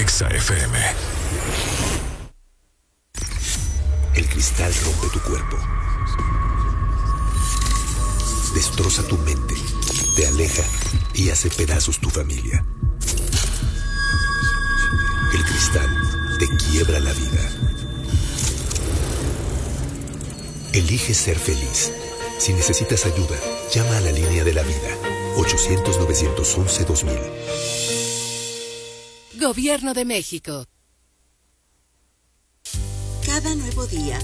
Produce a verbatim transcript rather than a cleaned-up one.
Exa F M. El cristal rompe tu cuerpo. Destroza tu mente, te aleja y hace pedazos tu familia. El cristal te quiebra la vida. Elige ser feliz. Si necesitas ayuda, llama a la línea de la vida. ochocientos, novecientos once, dos mil. Gobierno de México. Cada nuevo día